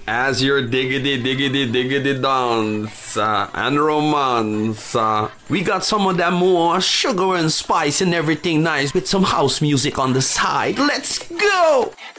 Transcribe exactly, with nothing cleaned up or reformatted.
as your diggity diggity diggity dance uh, and romance. Uh, we got some of that more sugar and spice and everything nice with some house music on the side. Let's go!